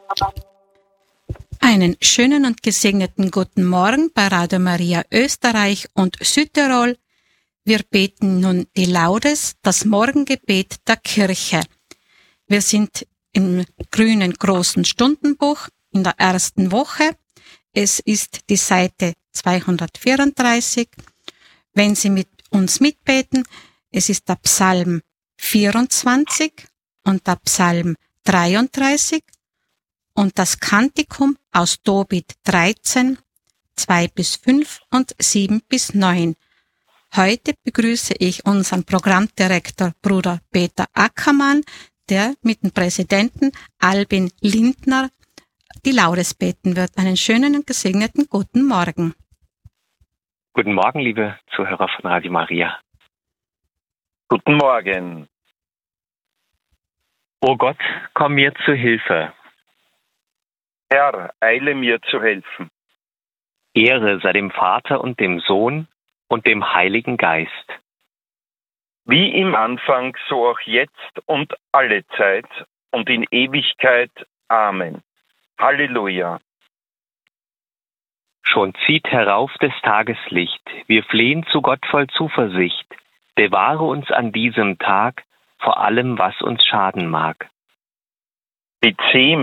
Einen schönen und gesegneten guten Morgen bei Radio Maria Österreich und Südtirol. Wir beten nun die Laudes, das Morgengebet der Kirche. Wir sind im grünen großen Stundenbuch in der ersten Woche. Es ist die Seite 234. Wenn Sie mit uns mitbeten, es ist der Psalm 24 und der Psalm 33 und das Kantikum aus Tobit 13, 2-5 und 7-9. Heute begrüße ich unseren Programmdirektor Bruder Peter Ackermann, der mit dem Präsidenten Albin Lindner die Laudes beten wird. Einen schönen und gesegneten guten Morgen. Guten Morgen, liebe Zuhörer von Radio Maria. Guten Morgen. O Gott, komm mir zu Hilfe. Herr, eile mir zu helfen. Ehre sei dem Vater und dem Sohn und dem Heiligen Geist. Wie im Anfang, so auch jetzt und alle Zeit und in Ewigkeit. Amen. Halleluja. Schon zieht herauf des Tages Licht. Wir flehen zu Gott voll Zuversicht. Bewahre uns an diesem Tag vor allem, was uns schaden mag. Mit C